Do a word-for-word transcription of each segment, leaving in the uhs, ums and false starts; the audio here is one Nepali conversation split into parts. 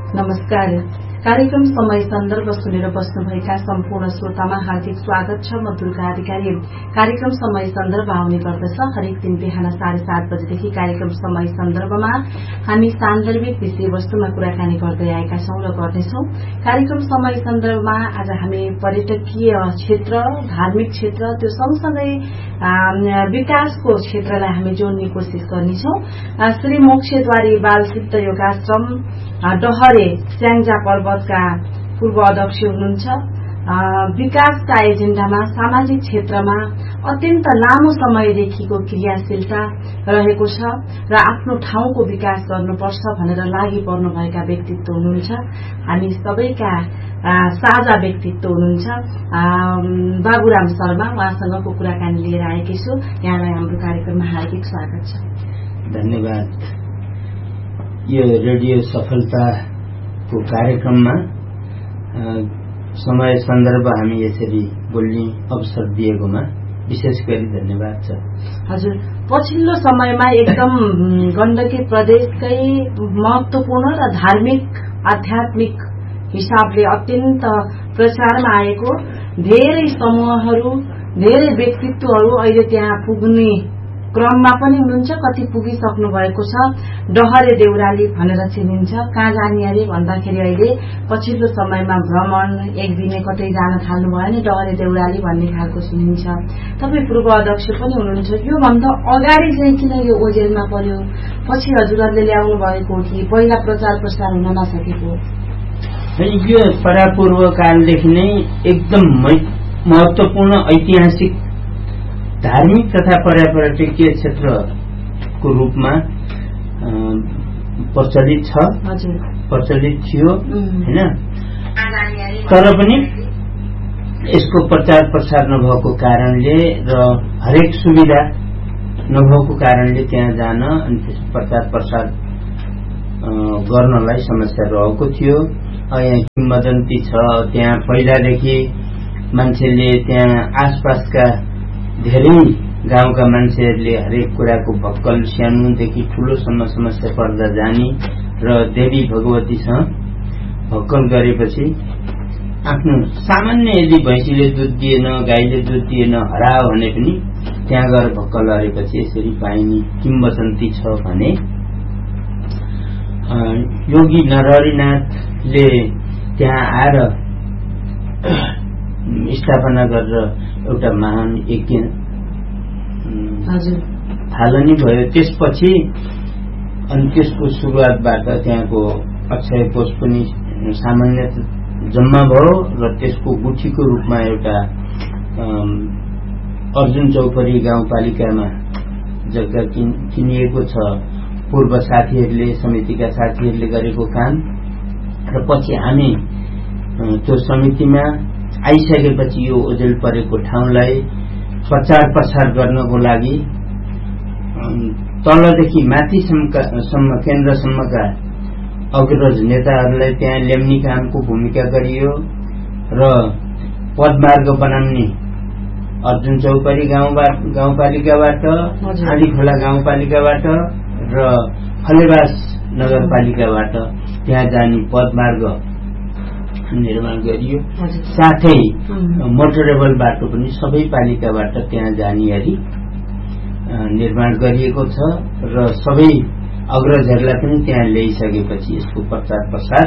नमस्कार। कार्यक्रम समय सन्दर्भ सुनेर बस्नुभएका सम्पूर्ण श्रोतामा हार्दिक स्वागत छ। म दुर्गा अधिकारी। कार्यक्रम समय सन्दर्भ आउने गर्दछ हरेक दिन बिहान साढे सात बजेदेखि। कार्यक्रम समय सन्दर्भमा हामी सान्दर्भिक विषयवस्तुमा कुराकानी गर्दै आएका छौं र गर्नेछौं। कार्यक्रम समय सन्दर्भमा आज हामी पर्यटकीय क्षेत्र, धार्मिक क्षेत्र, त्यो सँगसँगै विकासको क्षेत्रलाई हामी जोड्ने कोशिश गर्नेछौं। श्री मोक्षद्वारी बाल सिद्ध योगाश्रम डहरे स्याङ्जा पर्वतका पूर्व अध्यक्ष हुनुहुन्छ। विकासका एजेण्डामा सामाजिक क्षेत्रमा अत्यन्त लामो समयदेखिको क्रियाशीलता रहेको छ र आफ्नो ठाउँको विकास गर्नुपर्छ भनेर लागि पर्नुभएका व्यक्तित्व हुनुहुन्छ। हामी सबैका साझा व्यक्तित्व हुनुहुन्छ बाबुराम शर्मा। उहाँसँगको कुराकानी लिएर आएकी छु। यहाँलाई हाम्रो कार्यक्रममा हार्दिक स्वागत छ। धन्यवाद। यो रेडियो सफलताको कार्यक्रममा समय सन्दर्भ हामी यसरी बोल्ने अवसर दिएकोमा विशेष गरी धन्यवाद छ। हजुर, पछिल्लो समयमा एकदम गण्डकी प्रदेशकै महत्वपूर्ण र धार्मिक आध्यात्मिक हिसाबले अत्यन्त प्रचारमा आएको धेरै समूहहरू, धेरै व्यक्तित्वहरू अहिले त्यहाँ पुग्ने क्रममा पनि हुनुहुन्छ। कति पुगिसक्नु भएको छ। डहरे देउराली भनेर चिनिन्छ। कहाँ जाने अरे भन्दाखेरि अहिले पछिल्लो समयमा भ्रमण एक दिने कतै जान थाल्नु भयो भने डहरे देउराली भन्ने खालको सुनिन्छ। तपाईँ पूर्व अध्यक्ष पनि हुनुहुन्छ। यो भन्दा अगाडि चाहिँ किन यो ओजेलमा पर्यो? पछि हजुरहरूले ल्याउनु भएको हो कि पहिला प्रचार प्रसार हुन नसकेको? यो परापूर्व कालदेखि नै एकदम महत्वपूर्ण ऐतिहासिक धार्मिक तथा पर्यटकीय क्षेत्रको रूपमा प्रचलित छ, प्रचलित थियो हैन। तर पनि यसको प्रचार प्रसार नभएको कारणले र हरेक सुविधा नभएको कारणले त्यहाँ जान अनि त्यस प्रचार प्रसार गर्नलाई समस्या रहेको थियो। यहाँ किंवदन्ती छ, त्यहाँ पहिलादेखि मान्छेले त्यहाँ आसपासका धेरै गाउँका मान्छेहरूले हरेक कुराको भक्कल सानोदेखि ठूलोसम्म समस्या पर्दा जाने र देवी भगवतीसँग भक्कल गरेपछि आफ्नो सामान्य यदि भैँसीले दुध दिएन, गाईले दुध दिएन, हरायो भने पनि त्यहाँ गएर भक्कल गरेपछि यसरी पाइने किंवदन्ती छ भने योगी नरहरिनाथले त्यहाँ आएर स्थापना गरेर एउटा महान यज्ञ थालनी भयो। त्यसपछि अनि त्यसको सुरुवातबाट त्यहाँको अक्षय कोष पनि सामान्य जम्मा भयो र त्यसको गुठीको रूपमा एउटा अर्जुन चौपरी गाउँपालिकामा जग्गा किनिएको छ। पूर्व साथीहरूले, समितिका साथीहरूले गरेको काम र पछि हामी त्यो समितिमा आइसकेपछि यो ओजेल परेको ठाउँलाई प्रचार प्रसार गर्नको लागि तलदेखि माथिसम्म केन्द्रसम्मका अग्रज नेताहरूलाई त्यहाँ ल्याउने कामको भूमिका गरियो र पदमार्ग बनाउने अर्जुन चौपरी गाउँपालिकाबाट, आँधीखोला गाउँपालिकाबाट र फलेवास नगरपालिकाबाट त्यहाँ जाने पदमार्ग निर्माण गरियो। साथै मोटरेबल बाटो पनि सबै पालिकाबाट त्यहाँ जाने गरी निर्माण गरिएको छ र सबै अग्रजहरूलाई पनि त्यहाँ ल्याइसकेपछि यसको प्रचार प्रसार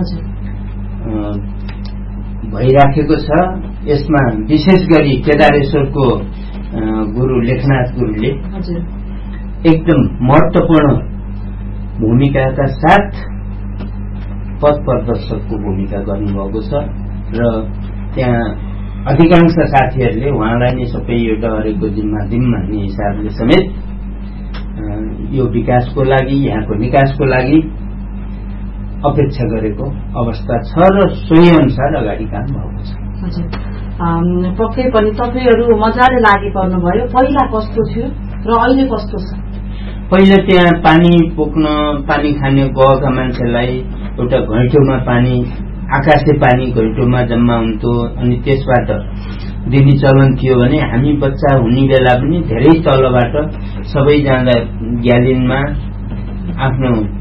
भइराखेको छ। यसमा विशेष गरी केदारेश्वरको गुरु लेखनाथ गुरुले एकदम महत्वपूर्ण भूमिकाका साथ पथ प्रदर्शकको भूमिका गर्नुभएको छ र त्यहाँ अधिकांश साथीहरूले उहाँलाई नै सबै यो डहरेको जिम्मा दिम भन्ने हिसाबले समेत यो विकासको लागि, यहाँको निकासको लागि अपेक्षा गरेको अवस्था छ र सोही अनुसार अगाडि काम भएको छ। पक्कै पनि तपाईँहरू मजाले लागि पर्नुभयो। पहिला कस्तो थियो र अहिले कस्तो छ? पहिला त्यहाँ पानी बोक्न, पानी खाने गएका मान्छेलाई एउटा घैँटोमा पानी, आकाशे पानी घैँटोमा जम्मा हुन्थ्यो अनि त्यसबाट दिने चलन थियो भने हामी बच्चा हुने बेला पनि धेरै तलबाट सबै जाँदा ग्यालिनमा आफ्नो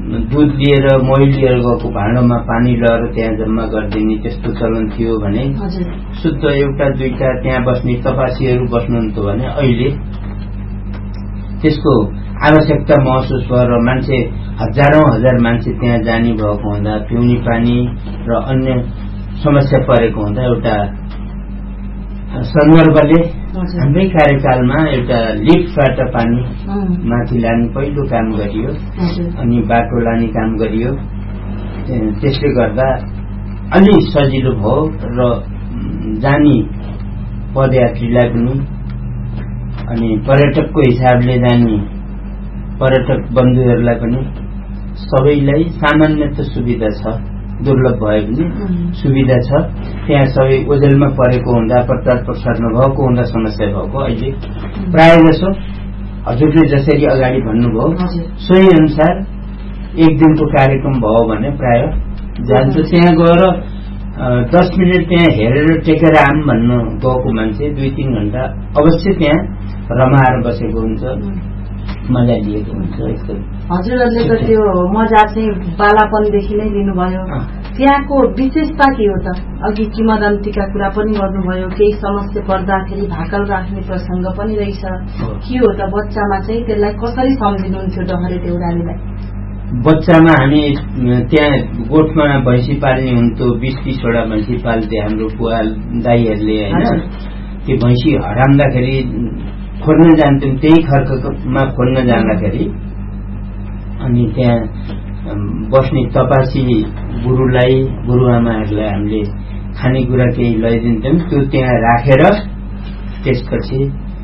दुध लिएर मही लिएर गएको भाँडोमा पानी लगाएर त्यहाँ जम्मा गरिदिने त्यस्तो चलन थियो भने शुद्ध एउटा दुईटा त्यहाँ बस्ने तपासीहरू बस्नुहुन्थ्यो भने अहिले त्यसको आवश्यकता महसुस भएर मान्छे हजारौं हजार मान्छे त्यहाँ जाने भएको हुँदा पिउने पानी र अन्य समस्या परेको हुँदा एउटा सन्दर्भले हाम्रै कार्यकालमा एउटा लिफ्टबाट पानी माथि लाने पहिलो काम गरियो अनि बाटो लाने काम गरियो। त्यसले गर्दा अलि सजिलो भयो र जाने पदयात्रीलाई पनि अनि पर्यटकको हिसाबले जाने पर्यटक बन्धुहरूलाई पनि सबैलाई सामान्य त सुविधा छ, दुर्लभ भए पनि सुविधा छ। त्यहाँ सबै ओझेलमा परेको हुँदा प्रचार प्रसार नभएको हुँदा समस्या भएको अहिले प्राय जसो हजुरले जसरी अगाडि भन्नुभयो सोही अनुसार एक दिनको कार्यक्रम भयो भने प्राय जान्छ। त्यहाँ गएर दस मिनट त्यहाँ हेरेर टेकेर आम भन्नु गएको मान्छे दुई तीन घण्टा अवश्य त्यहाँ रमाएर बसेको हुन्छ, मजा लिएको हुन्छ एकदम। हजुरहरूले त त्यो मजा चाहिँ बालापनदेखि नै लिनुभयो। त्यहाँको विशेषता के हो त? अघि किंवदन्तीका कुरा पनि गर्नुभयो, केही समस्या पर्दाखेरि भाकल राख्ने प्रसंग पनि रहेछ। के हो त बच्चामा चाहिँ त्यसलाई कसरी सम्झिनुहुन्थ्यो डहरे देउरालीलाई? बच्चामा हामी त्यहाँ गोठमा भैँसी पाल्ने हुन्थ्यो, बीस तीसवटा भैँसी पाल्थे हाम्रो बुवा दाईहरूले होइन। त्यो भैँसी हराउँदाखेरि खोज्न जान्थ्यौं, त्यही खर्कमा खोज्न जाँदाखेरि अनि त्यहाँ बस्ने तपासी गुरुलाई गुरुआमाहरूलाई हामीले खानेकुरा केही लैदिन्थ्यौं, त्यो त्यहाँ राखेर त्यसपछि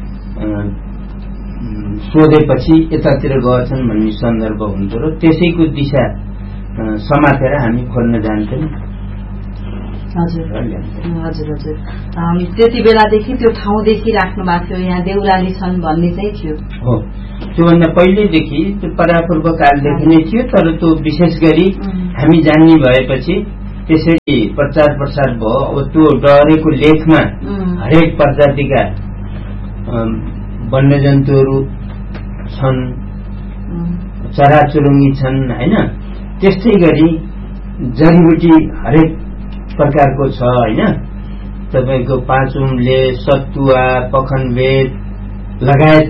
सोधेपछि यतातिर गएछन् भन्ने सन्दर्भ हुन्थ्यो र त्यसैको दिशा समातेर हामी खोज्न जान्थ्यौं। हजुर हजुर हजुर त्यति बेलादेखि त्यो ठाउँ देखिराख्नु भएको थियो, यहाँ देउराली छन् भन्ने चाहिँ थियो? हो, त्योभन्दा पहिलेदेखि त्यो परापूर्व कालदेखि नै थियो, तर त्यो विशेष गरी हामी जान्ने भएपछि त्यसरी प्रचार प्रसार भयो। अब त्यो डहरेको लेखमा हरेक प्रजातिका वन्यजन्तुहरू छन्, चराचुरुङ्गी छन् होइन। त्यस्तै गरी जडीबुटी हरेक प्रकारको छ होइन। तपाईको पाँचुमले सतुवा पखनवेद लगायत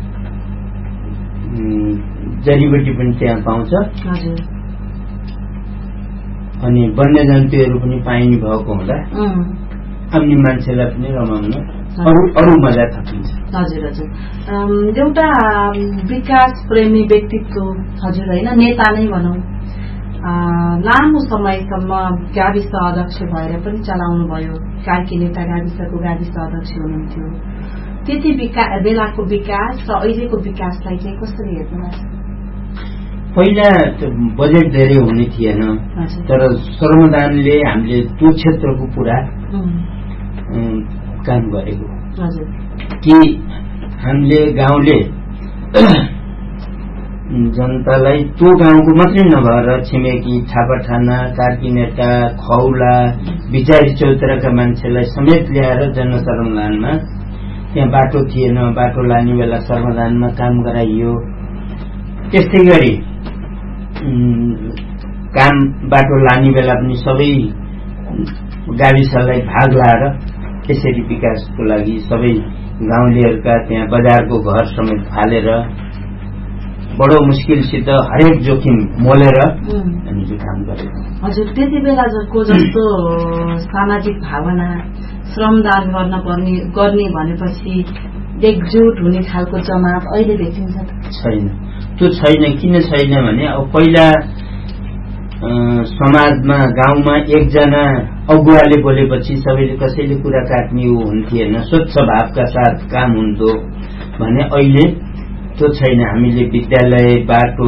जडीबुटी पनि त्यहाँ पाउँछ अनि वन्यजन्तुहरू पनि पाइने भएको हुँदा आउने मान्छेलाई पनि रमाउन अरू अरू मजा थपिन्छ। हजुर हजुर एउटा विकास प्रेमी व्यक्तित्व हजुर होइन, नेता नै भनौं, लामो समयसम्म गाविस अध्यक्ष भएर पनि चलाउनु भयो। कार्की नेता गाविसको गाविस अध्यक्ष हुनुहुन्थ्यो। त्यति बेलाको विकास र अहिलेको विकासलाई चाहिँ कसरी हेर्नु भएको छ? पहिला बजेट धेरै हुने थिएन, तर श्रमदानले हामीले त्यो क्षेत्रको पुरा काम गरेको कि हामीले गाउँले जनतालाई त्यो गाउँको मात्रै नभएर छिमेकी ठापाठाना कार्कीनेटा खौला बिचारी चौतराका मान्छेलाई समेत ल्याएर जनसर्वदानमा त्यहाँ बाटो थिएन, बाटो लाने बेला सर्वदानमा काम गराइयो। त्यस्तै गरी काम बाटो लाने बेला पनि सबै गाविसलाई भाग लाएर त्यसरी विकासको लागि सबै गाउँलेहरूका त्यहाँ बजारको घर समेत फालेर बडो मुस्किलसित हरेक जोखिम मोलेर हामीले काम गरेको। हजुर त्यति बेला जस्तो जस्तो सामाजिक भावना श्रमदान गर्न पर्ने गर्ने भनेपछि एकजुट हुने खालको जमात अहिले देखिन्छ छैन। त्यो छैन। किन छैन भने अब पहिला समाजमा गाउँमा एकजना अगुवाले बोलेपछि सबैले कसैले कुरा काट्ने हुन्थेन, स्वच्छ भावका साथ काम हुन्थ्यो भने अहिले त्यो छैन। हामीले विद्यालय बाटो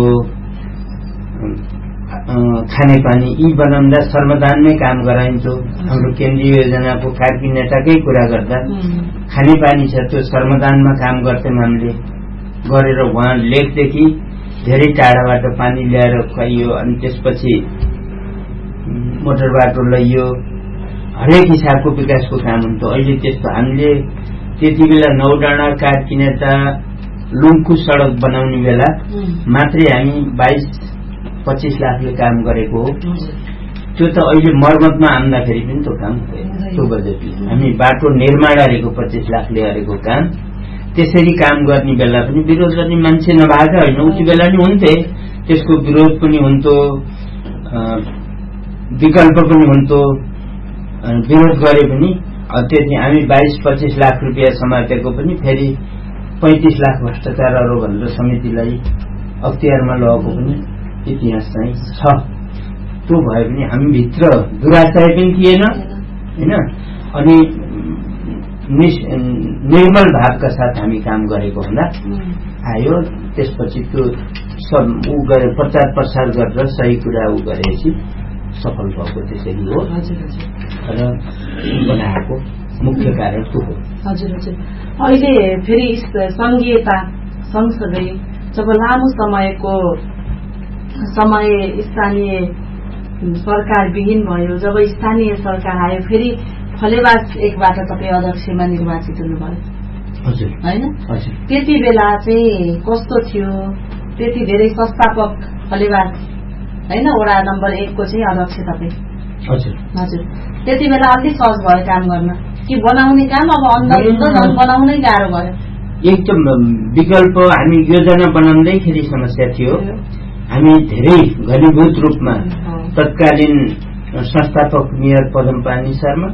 खानेपानी यी बनाउँदा सर्वदानमै काम गराइन्छ। हाम्रो केन्द्रीय योजनाको कार्की नेताकै कुरा गर्दा खानेपानी छ, त्यो सर्वदानमा काम गर्थ्यौं हामीले गरेर उहाँ लेखदेखि धेरै टाढाबाट पानी ल्याएर खुवाइयो अनि त्यसपछि मोटर बाटो लैयो, हरेक हिसाबको विकासको काम हुन्थ्यो। अहिले त्यस्तो हामीले त्यति बेला नौडाँडा कार्की नेता लुङखु सड़क बनाउने बेला मात्रै हामी बाइस पच्चीस लाखले काम गरेको हो त्यो त अहिले मर्मतमा आउँदाखेरि पनि त्यो काम त्यो बजेटले हामी बाटो निर्माण गरेको पच्चीस लाखले गरेको काम त्यसरी काम गर्ने बेला पनि विरोध गर्ने मान्छे नभएको होइन उति बेला नि हुन्थे त्यसको विरोध पनि हुन्थ्यो विकल्प पनि हुन्थ्यो विरोध गरे पनि त्यति हामी बाइस पच्चीस लाख रुपियाँ समातेको पनि फेरि पैंतीस लाख भ्रष्टाचारहरू भनेर समितिलाई अख्तियारमा लगेको पनि इतिहास चाहिँ छ त्यो भए पनि हामी भित्र दुराचार पनि थिएन हैन अनि निर्मल भावका साथ हामी काम गरेको हुँदा आयो त्यसपछि त्यो सब उ गरे प्रचार प्रसार गरेर सही कुरा उ गरेपछि सफल भएको त्यसरी हो र बनाएको मुख्य कारण त्यो हो। हजुर हजुर अहिले फेरि संघीयता सँगसँगै जब लामो समयको समय स्थानीय सरकार विहीन भयो जब स्थानीय सरकार आयो फेरि फलेवास एकबाट तपाईँ अध्यक्षमा निर्वाचित हुनुभयो हैन त्यति बेला चाहिँ कस्तो थियो त्यति धेरै संस्थापक फलेवास हैन वडा नम्बर एक को चाहिँ अध्यक्ष तपाईँ हजुर हजुर त्यति बेला अलि सहज भयो काम गर्न कि बनाउने काम अब अन्त बनाउनै गाह्रो भयो एकदम विकल्प हामी योजना बनाउँदैखेरि समस्या थियो हामी धेरै घनीभूत रूपमा तत्कालीन संस्थापक मेयर पदमपानी शर्मा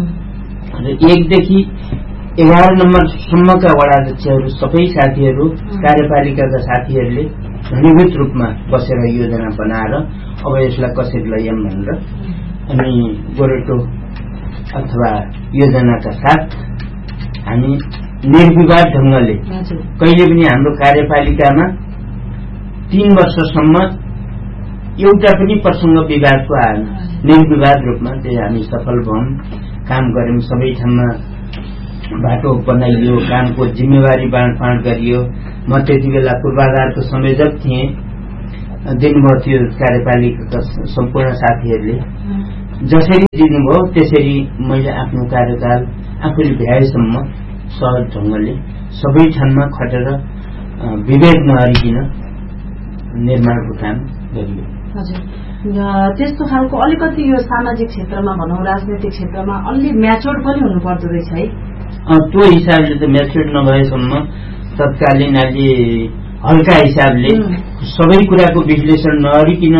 र एकदेखि एघार नम्बरसम्मका वडा अध्यक्षहरू सबै साथीहरू कार्यपालिकाका साथीहरूले घनीभूत रूपमा बसेर योजना बनाएर अब यसलाई कसरी लैजाउँ भनेर अनि गोरेटो अथवा योजनाका साथ हामी निर्विवाद ढंगले कहिले पनि हाम्रो कार्यपालिकामा तीन वर्षसम्म एउटा पनि प्रसंग विवादको आएन निर्विवाद रूपमा त्यो हामी सफल भयौं काम गर्यौं सबै ठाउँमा बाटो बनाइयो कामको जिम्मेवारी बाँडफाँड गरियो म त्यति बेला पूर्वाधारको संयोजक थिएँ दिनुभयो थियो कार्यपालिकाका सम्पूर्ण साथीहरूले जसरी दिनुभयो त्यसरी मैले आफ्नो कार्यकाल आफूले भ्याएसम्म सहज ढंगले सबै ठाउँमा खटेर विभेद नहरिकन निर्माणको काम गरियो। हजुर त्यस्तो खालको अलिकति यो सामाजिक क्षेत्रमा भनौं राजनीतिक क्षेत्रमा अलि म्याच्योर्ड पनि हुनु पर्दो रहेछ है त्यो हिसाबले त म्याच्योर्ड नभएसम्म तत्कालीन अलि हल्का हिसाबले सबै कुराको विश्लेषण नगरिकन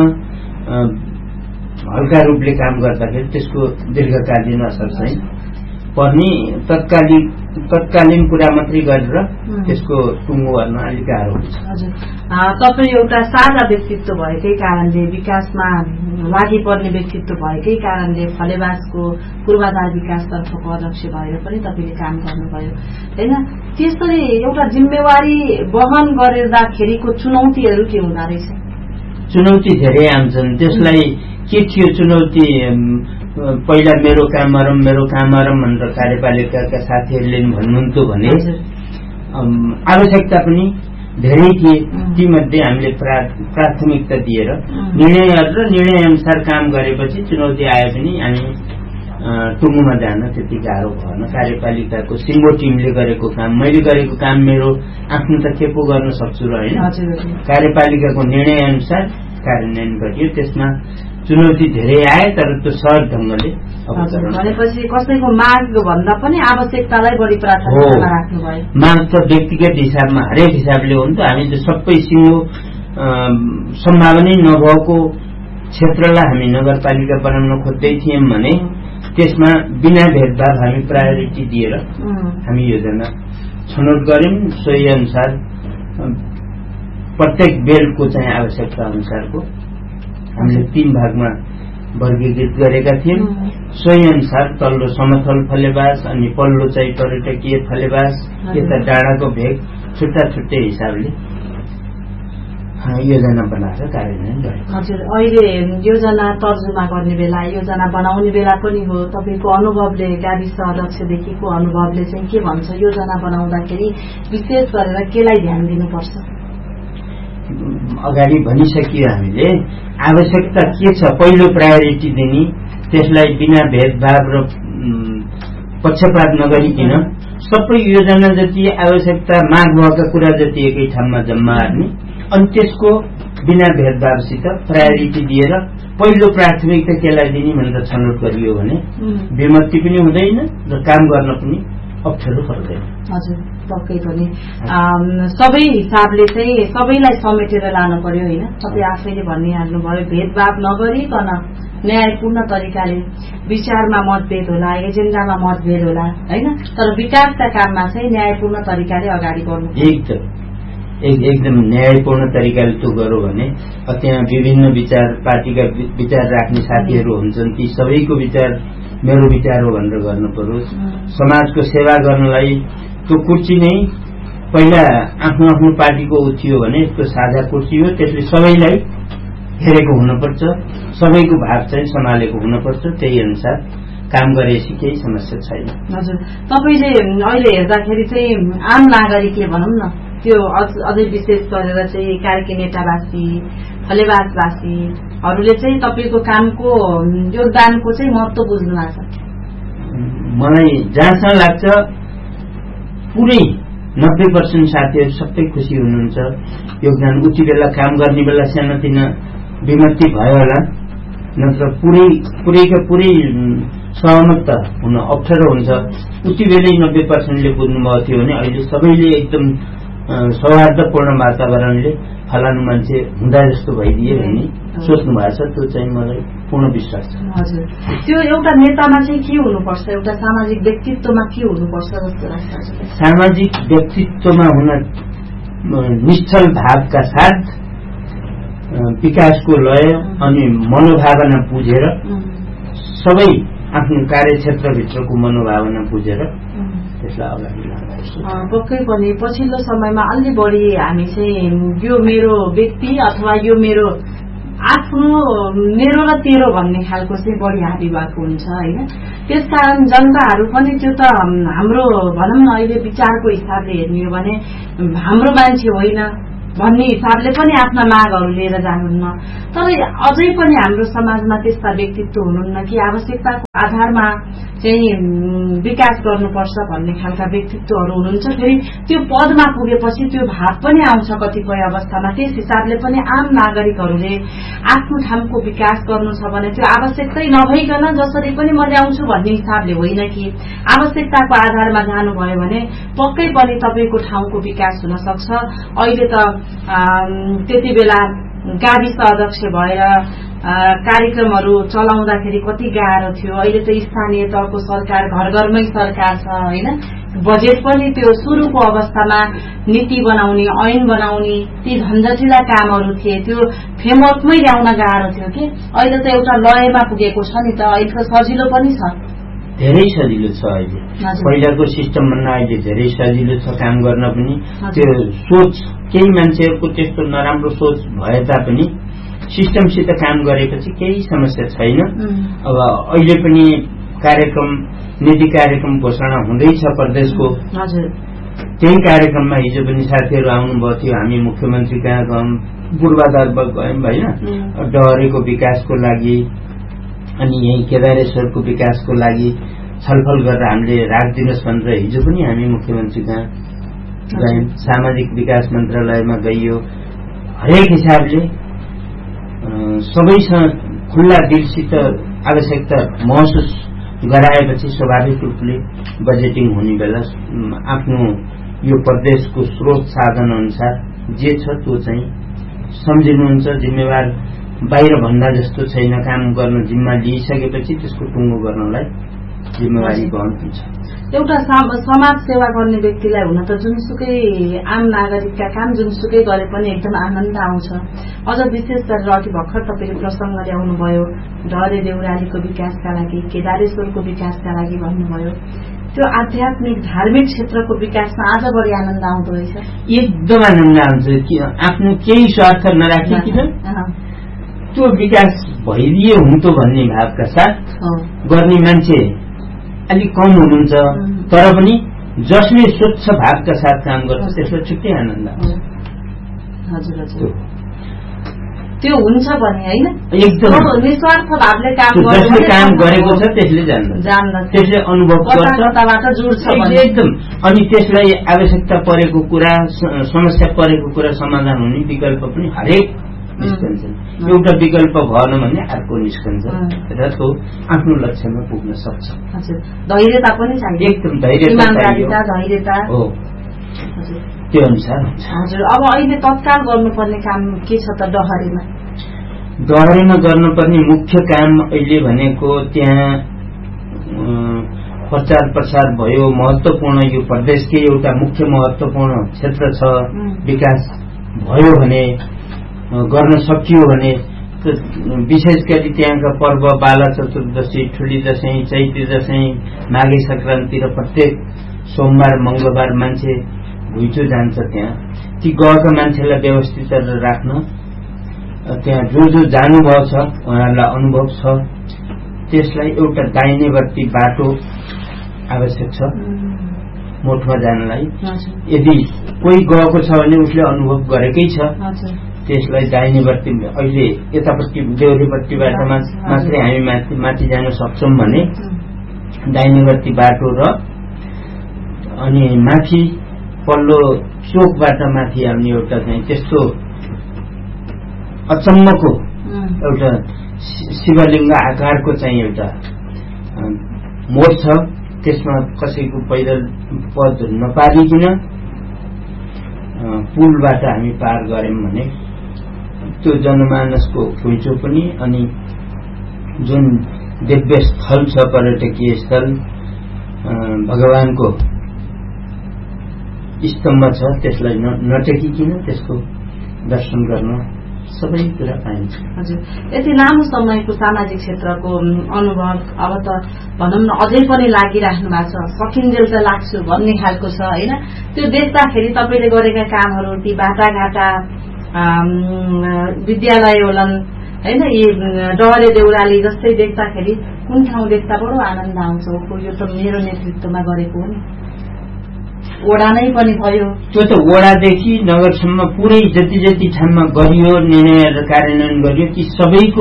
हल्का रूपले काम गर्दाखेरि त्यसको दीर्घकालीन असर चाहिँ पर्ने तत्कालीन तत्कालीन कुरा मात्रै गरेर त्यसको टुङ्गो गर्न अलिक गाह्रो हुन्छ। हजुर तपाईँ एउटा साझा व्यक्तित्व भएकै कारणले विकासमा लागि पर्ने व्यक्तित्व भएकै कारणले फलेवासको पूर्वाधार विकासतर्फको अध्यक्ष भएर पनि तपाईले काम गर्नुभयो हैन त्यसरी एउटा जिम्मेवारी वहन गर्दाखेरिको चुनौतीहरू के हुँदा रहेछ? चुनौती धेरै आउँछन् त्यसलाई के थियो चुनौती पहिला मेरो काम गरौँ मेरो काम गरौँ भनेर कार्यपालिकाका साथीहरूले भन्नुहुन्थ्यो भने आवश्यकता पनि धेरै थिए तीमध्ये हामीले प्राथमिकता दिएर निर्णय गरेर निर्णय अनुसार काम गरेपछि चुनौती आए पनि हामी टुङ्गोमा जान त्यति गाह्रो भएन। कार्यपालिकाको सिङ्गो टिमले गरेको काम मैले गरेको काम मेरो आफ्नो त के पो गर्न सक्छु र हैन कार्यपालिकाको निर्णय अनुसार कार्यान्वयन गरियो त्यसमा चुनौती धेरै आए तर त्यो सहज ढंगले भनेपछि कसैको माग भन्दा पनि आवश्यकतालाई बढी प्राथमिकतामा राख्नु भयो। माग त व्यक्तिगत हिसाबमा हरेक हिसाबले हो नि त हामी त सबै सिङ्गो सम्भावना नभएको क्षेत्रलाई हामी नगरपालिका बनाउन खोज्दै थियौं भने त्यसमा बिना भेदभाव हामी प्रायोरिटी दिएर हामी योजना छनौट गर्यौं सोही अनुसार प्रत्येक बेलको चाहिँ आवश्यकता अनुसारको हामीले तीन भागमा वर्गीकृत गरेका थियौं सोही अनुसार तल्लो समथल फलेवास अनि पल्लो चाहिँ पर्यटकीय फलेवास यता डाँडाको भेग छुट्टा छुट्टै हिसाबले योजना बनाएर कार्यान्वयन गरेको। हजुर अहिले योजना तर्जुमा गर्ने बेला योजना बनाउने बेला पनि हो तपाईको अनुभवले गाविस अध्यक्षदेखिको अनुभवले चाहिँ के भन्छ योजना बनाउँदाखेरि विशेष गरेर केलाई ध्यान दिनुपर्छ? अगाडि भनिसकियो हामीले आवश्यकता के छ पहिलो प्रायोरिटी दिने त्यसलाई बिना भेदभाव र पक्षपात नगरिकन सबै योजना जति आवश्यकता माग भएका कुरा जति एकै ठाउँमा जम्मा गर्ने अनि त्यसको बिना भेदभावसित प्रायोरिटी दिएर पहिलो प्राथमिकता केलाई दिने भनेर छनौट गरियो भने विमति पनि हुँदैन र काम गर्न पनि अप्ठ्यारो पर्दैन। हजुर पक्कै पनि सबै हिसाबले चाहिँ सबैलाई समेटेर लानु पर्यो होइन। तपाईँ आफैले भनिहाल्नुभयो भेदभाव नगरिकन न्यायपूर्ण तरिकाले विचारमा मतभेद होला, एजेन्डामा मतभेद होला होइन, तर विकासका काममा चाहिँ न्यायपूर्ण तरिकाले अगाडि बढ्नु एकदम एकदम न्यायपूर्ण तरिकाले त्यो गर्यो भने त्यहाँ विभिन्न विचार पार्टीका विचार राख्ने साथीहरू हुन्छन्, ती सबैको विचार मेरो विचार हो भनेर गर्नु पर्यो। समाजको सेवा गर्नलाई त्यो कुर्सी नै पहिला आफ्नो आफ्नो पार्टीको थियो भने त्यो साझा कुर्सी हो, त्यसले सबैलाई हेरेको हुनुपर्छ, सबैको भाग चाहिँ सम्हालेको हुनुपर्छ, त्यही अनुसार काम गरेपछि केही समस्या छैन। हजुर तपाईले अहिले हेर्दाखेरि चाहिँ आम नागरिकले भनौँ न त्यो अझै विशेष गरेर चाहिँ कार्की नेतावासी फलेवासवासीहरूले चाहिँ तपाईँको कामको योगदानको चाहिँ महत्त्व बुझ्नु भएको छ। मलाई जहाँसम्म लाग्छ पुरै नब्बे पर्सेन्ट साथीहरू सबै खुसी हुनुहुन्छ। योगदान उति बेला काम गर्ने बेला सानोतिनो विमति भयो होला, नत्र पुरै पुरैका पुरै सहमत हुन अप्ठ्यारो हुन्छ। उति बेलै नब्बे पर्सेन्टले बुझ्नुभएको थियो भने अहिले सबैले एकदम सौहार्दपूर्ण वातावरणले फलानु मान्छे हुँदा जस्तो भइदिए भन्ने सोच्नु भएको छ। त्यो चाहिँ मलाई पूर्ण विश्वास छ। हजुर त्यो एउटा नेतामा चाहिँ के हुनुपर्छ, एउटा सामाजिक व्यक्तित्वमा के हुनुपर्छ जस्तो लाग्छ? सामाजिक व्यक्तित्वमा हुन निश्चल भावका साथ विकासको लय अनि मनोभावना बुझेर सबै आफ्नो कार्यक्षेत्रभित्रको मनोभावना बुझेर त्यसलाई अगाडि लानुपर्छ। पक्कै पनि पछिल्लो समयमा अलि बढी हामी चाहिँ यो मेरो व्यक्ति अथवा यो मेरो आफ्नो मेरो र तेरो भन्ने खालको चाहिँ बढी हाबी भएको हुन्छ होइन। त्यसकारण जनताहरू पनि त्यो त हाम्रो भनौँ न अहिले विचारको हिसाबले हेर्ने हो भने हाम्रो मान्छे होइन भन्ने हिसाबले पनि आफ्ना मागहरू लिएर जानुहुन्न। तर अझै पनि हाम्रो समाजमा त्यस्ता व्यक्तित्व हुनुहुन्न कि आवश्यकताको आधारमा चाहिँ विकास गर्नुपर्छ भन्ने खालका व्यक्तित्वहरू हुनुहुन्छ। फेरि त्यो पदमा पुगेपछि त्यो भाव पनि आउँछ कतिपय अवस्थामा। त्यस हिसाबले पनि आम नागरिकहरूले आफ्नो ठाउँको विकास गर्नु छ भने त्यो आवश्यकतै नभइकन जसरी पनि म ल्याउँछु भन्ने हिसाबले होइन कि आवश्यकताको आधारमा जानुभयो भने पक्कै पनि तपाईँको ठाउँको विकास हुन सक्छ। अहिले त त्यति बेला गाविस अध्यक्ष भएर कार्यक्रमहरू चलाउँदाखेरि कति गाह्रो थियो। अहिले त स्थानीय तहको सरकार घर घरमै सरकार छ होइन। बजेट पनि त्यो सुरुको अवस्थामा नीति बनाउने ऐन बनाउने ती झन्झटिला कामहरू थिए, त्यो फ्रेमवर्कमै ल्याउन गाह्रो थियो कि अहिले त एउटा लयमा पुगेको छ नि त। अहिले त सजिलो पनि छ, धेरै सजिलो छ। अहिले पहिलाको सिस्टम भन्दा अहिले धेरै सजिलो छ काम गर्न पनि। त्यो सोच केही मान्छेहरूको त्यस्तो नराम्रो सोच भए तापनि सिस्टमसित काम गरेपछि केही समस्या छैन। अब अहिले पनि कार्यक्रम नीति कार्यक्रम घोषणा हुँदैछ प्रदेशको। त्यही कार्यक्रममा हिजो पनि साथीहरू आउनुभएको थियो, हामी मुख्यमन्त्री कहाँ गयौँ, पूर्वाधार गयौँ होइन, डहरेको विकासको लागि अनि यही केदारेश्वरको विकासको लागि छलफल गरेर हामीले राखिदिनुहोस् भनेर हिजो पनि हामी मुख्यमन्त्री कहाँ गयौँ। सामाजिक विकास मन्त्रालयमा गइयो। हरेक हिसाबले सबैसँग खुल्ला दिलसित आवश्यकता महसुस गराएपछि स्वाभाविक रूपले बजेटिङ हुने बेला आफ्नो यो प्रदेशको स्रोत साधन अनुसार जे छ त्यो चाहिँ सम्झिनुहुन्छ। जिम्मेवार बाहिर भन्दा जस्तो छैन, काम गर्न जिम्मा लिइसकेपछि त्यसको टुङ्गो गर्नलाई जिम्मेवारी वहन हुन्छ। एउटा समाज सेवा गर्ने व्यक्तिलाई हुन त जुनसुकै आम नागरिकका काम जुनसुकै गरे पनि एकदम आनन्द आउँछ। अझ विशेष गरेर अघि भर्खर तपाईँले प्रसङ्ग ल्याउनुभयो डहरे देउरालीको विकासका लागि, केदारेश्वरको विकासका लागि भन्नुभयो। त्यो आध्यात्मिक धार्मिक क्षेत्रको विकासमा आज बढी आनन्द आउँदो रहेछ। एकदम आनन्द आउँछ कि आफ्नो केही स्वार्थ नराखिकन त्यो विकास भइदिए हुन्थ्यो भन्ने भावका साथ गर्ने मान्छे अलिक कम हुनुहुन्छ, तर पनि जसले स्वच्छ भावका साथ काम गर्छ त्यसलाई छुट्टै आनन्द आउँछ। हजुर हजुर त्यो हुन्छ भने होइन, एकदम निस्वार्थ भावले काम जसले काम गरेको छ त्यसले जान्छ, त्यसले अनुभव गर्छ, जुड्छ एकदम। अनि त्यसलाई आवश्यकता परेको कुरा, समस्या परेको कुरा समाधान हुने विकल्प पनि हरेक निस्कन्छन्। एउटा विकल्प भएन भने अर्को निस्कन्छ र त्यो आफ्नो लक्ष्यमा पुग्न सक्छ। धैर्यता पनि चाहियो, एकदम धैर्यता हो, त्यो अनुसार हुन्छ। हजुर, अब अहिले तत्काल गर्नुपर्ने काम के छ त डहरेमा? डहरेमा गर्नुपर्ने मुख्य काम अहिले भनेको त्यहाँ प्रचार प्रसार भयो, महत्त्वपूर्ण यो प्रदेशकै एउटा मुख्य महत्त्वपूर्ण क्षेत्र छ, विकास भयो भने गर्न सकियो भने विशेष गरी त्यहाँका पर्व बाला चतुर्दशी, ठुली दशैं, चैती दशैं, माघे संक्रान्ति र प्रत्येक सोमबार मंगलबार मान्छे घुइँचो जान्छ त्यहाँ। ती गएका मान्छेलाई व्यवस्थित राख्न, त्यहाँ जो जो जानुभएको छ उहाँहरूलाई अनुभव छ, त्यसलाई एउटा दाहिनेवर्ती बाटो आवश्यक छ मोठमा जानलाई। यदि कोही गएको छ भने उसले अनुभव गरेकै छ, त्यसलाई दाहिनेवर्ती अहिले यतापट्टि देउरीपट्टिबाट मात्रै हामी माथि माथि जान सक्छौं भने दाहिनेवर्ती बाटो र अनि माथि पल्लो चोकबाट माथि आउने एउटा चाहिँ त्यस्तो अचम्मको एउटा शिवलिङ्ग आकारको चाहिँ एउटा मोड छ। त्यसमा कसैको पैदल पद नपारिकन पुलबाट हामी पार गर्यौं भने त्यो जनमानसको घुइँचो पनि, अनि जुन दिव्य स्थल छ पर्यटकीय स्थल भगवानको स्तम्भ छ त्यसलाई नटेकिकन त्यसको दर्शन गर्न सबै कुरा पाइन्छ। हजुर, यति लामो समयको सामाजिक क्षेत्रको अनुभव अब त भनौँ न अझै पनि लागिराख्नु भएको छ, सकिन्जेल त लाग्छु भन्ने खालको छ होइन? त्यो देख्दाखेरि तपाईँले गरेका कामहरू, ती बाटाघाटा, विद्यालय होलान् होइन, यी डहरे देउराली जस्तै देख्दाखेरि कुन ठाउँ देख्दा बडो आनन्द आउँछ, यो त मेरो नेतृत्वमा गरेको हो नि, वडा नै पनि भयो। त्यो त वडादेखि नगरसम्म पुरै जति जति ठाउँमा गरियो, निर्णय कार्यान्वयन गरियो, ती सबैको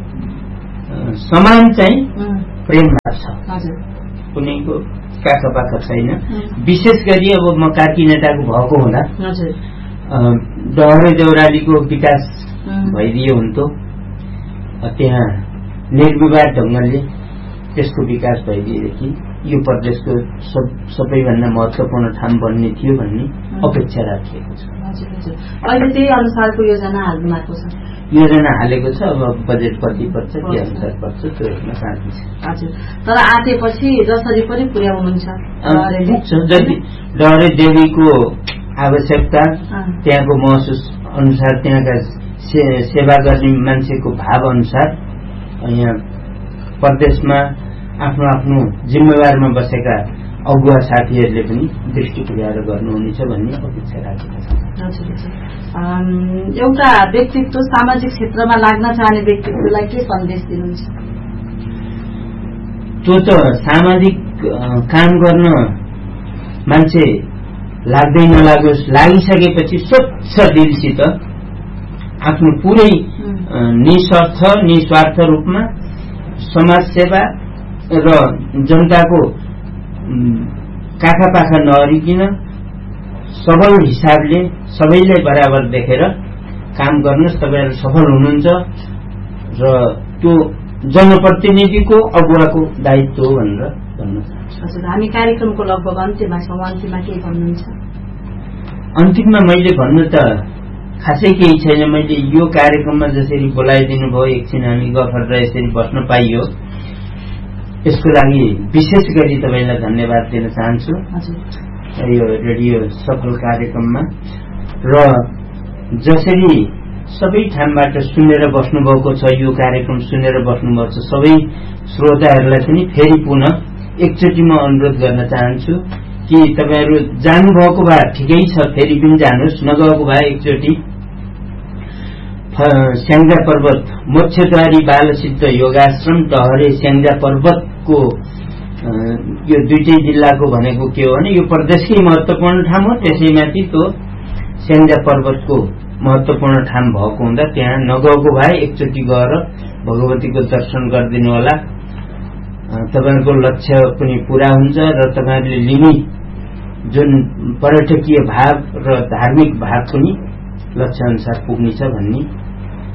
समान चाहिँ प्रेम लाग्छ, कुनैको काखा पाखा छैन। विशेष गरी अब म कार्की नेताको भएको हुँदा डहरे देउरालीको विकास भइदियो हुन्थ्यो, त्यहाँ निर्विवाद ढंगले त्यसको विकास भइदिएदेखि यो प्रदेशको सब सबैभन्दा महत्त्वपूर्ण ठाउँ बन्ने थियो भन्ने अपेक्षा राखिएको छ। अहिले त्यही अनुसारको योजना हाल्नु भएको छ? योजना हालेको छ, अब बजेट कति पर्छ के अनुसार पर्छ त्यो हेर्न बाँकी छ। हजुर, तर आएपछि जसरी पनि पुर्याउनुहुन्छ? डहरे देवीको आवश्यकता, त्यहाँको महसुस अनुसार, त्यहाँका सेवा गर्ने मान्छेको भाव अनुसार यहाँ प्रदेशमा आफ्नो आफ्नो जिम्मेवारमा बसेका अगुवा साथीहरूले पनि दृष्टि पुर्याएर गर्नुहुनेछ भन्ने अपेक्षा राखेको छ। एउटा व्यक्तित्व सामाजिक क्षेत्रमा लाग्न चाहने व्यक्तित्वलाई के सन्देश दिनुहुन्छ? त्यो त सामाजिक काम गर्न मान्छे लाग्दै नलागोस्, लागिसकेपछि स्वच्छ दिलसित आफ्नो पुरै निस्वार्थ निस्वार्थ रूपमा समाज सेवा र जनताको काखा पाखा नअरिकन सबल हिसाबले सबैलाई बराबर देखेर काम गर्नुहोस्, तपाईहरु सफल हुनुहुन्छ र त्यो जनप्रतिनिधिको अगुवाको दायित्व हो भनेर भन्न चाहन्छु। हामी कार्यक्रमको लगभग अन्त्यमा छौं, अन्त्यमा के भन्नुहुन्छ? अन्तिममा मैले भन्नु त खासै केही छैन। मैले यो कार्यक्रममा जसरी बोलाइदिनु भयो, एकछिन हामी गफ गरेर यसरी बस्न पाइयो, यसको लागि विशेष गरी तपाईलाई धन्यवाद दिन चाहन्छु यो रेडियो सफल कार्यक्रममा। र जसरी सबै ठाउँबाट सुनेर बस्नुभएको छ, यो कार्यक्रम सुनेर बस्नुभएको छ, सबै श्रोताहरूलाई पनि फेरि पुनः एकचोटि म अनुरोध गर्न चाहन्छु कि तपाईहरु जानुभएको भए ठिकै छ, फेरि पनि जानुहोस्, नगएको भए एकचोटि स्याङ्जा पर्वत मोक्षद्वारी बालसिद्ध योगाश्रम डहरे स्याङ्जा पर्वतको यो दुईटै जिल्लाको भनेको के हो भने यो प्रदेशकै महत्त्वपूर्ण ठाउँ हो। त्यसैमाथि त्यो स्याङ्जा पर्वतको महत्त्वपूर्ण ठाउँ भएको हुँदा त्यहाँ नगएको भए एकचोटि गएर भगवतीको दर्शन गरिदिनु होला। तपाईहरुको लक्ष्य पनि पूरा हुन्छ र तपाईहरुले लिने जुन पर्यटकीय भाव र धार्मिक भाव पनि लक्ष्य अनुसार पुग्नेछ भन्ने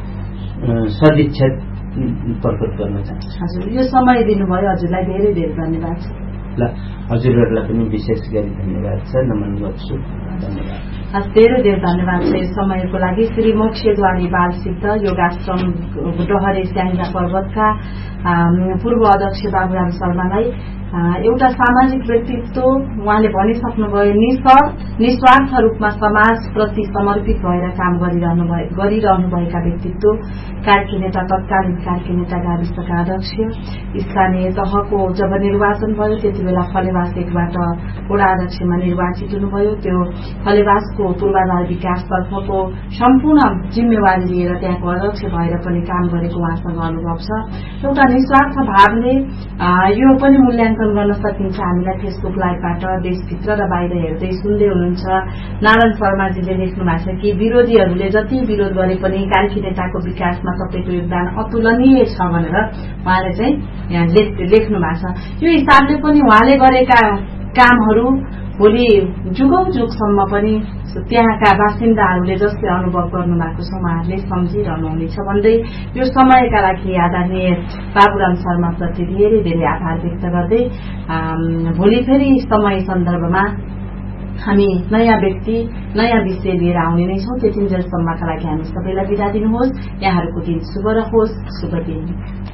सदिच्छा प्रकट गर्न चाहन्छु। हजुर, यो समय दिनुभयो, हजुरलाई धेरै धेरै धन्यवाद छ। ल, हजुरहरूलाई पनि विशेष गरी धन्यवाद छ, नमन गर्छु। धन्यवाद। हस्, धेरै धेरै धन्यवाद छ यस समयको लागि। श्री मोक्षद्वारी बाल सिद्ध योगाश्रम डहरे स्याङ्जा पर्वतका पूर्व अध्यक्ष बाबुराम शर्मालाई एउटा सामाजिक व्यक्तित्व, उहाँले भनिसक्नुभयो, निस्वार्थ रूपमा समाजप्रति समर्पित भएर काम गरिरहनुभएका व्यक्तित्व, कार्की नेता, तत्कालीन कार्की नेता गाविसका अध्यक्ष। स्थानीय तहको जब निर्वाचन भयो त्यति बेला फलेवास एकबाट वडा अध्यक्षमा निर्वाचित हुनुभयो। त्यो फलेवासको पूर्वाधार विकासतर्फको सम्पूर्ण जिम्मेवारी लिएर त्यहाँको अध्यक्ष भएर पनि काम गरेको उहाँसँग अनुभव छ। एउटा निस्वार्थ भावले यो पनि मूल्याङ्कन गर्न सकिन्छ। हामीलाई फेसबुक लाइभबाट देशभित्र र बाहिर हेर्दै सुन्दै हुनुहुन्छ। नारायण शर्माजीले लेख्नु भएको छ कि विरोधीहरूले जति विरोध गरे पनि कार्की नेताको विकासमा तपाईँको योगदान अतुलनीय छ भनेर उहाँले चाहिँ यहाँ लेख्नु भएको छ। यो हिसाबले पनि उहाँले गरेका कामहरू भोलि जुगौं जुगसम्म पनि त्यहाँका बासिन्दाहरूले जसले अनुभव गर्नु भएको छ उहाँहरूले सम्झिरहनुहुनेछ भन्दै यो समयका लागि आदरणीय बाबुराम शर्माप्रति धेरै धेरै आभार व्यक्त गर्दै भोलि फेरि समय सन्दर्भमा हामी नयाँ व्यक्ति नयाँ विषय लिएर आउने नै छौं। त्यतिन्जेलसम्मका लागि हामी सबैलाई बिदा दिनुहोस्। यहाँहरूको दिन शुभ रहोस्। शुभ दिन।